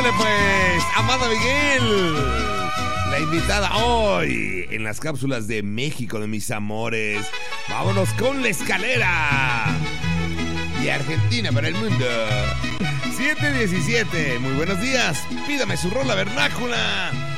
Órale pues, Amanda Miguel, la invitada hoy en las cápsulas de México de mis amores. Vámonos con La Escalera y Argentina para el mundo. 7:17, muy buenos días, pídame su rola vernácula.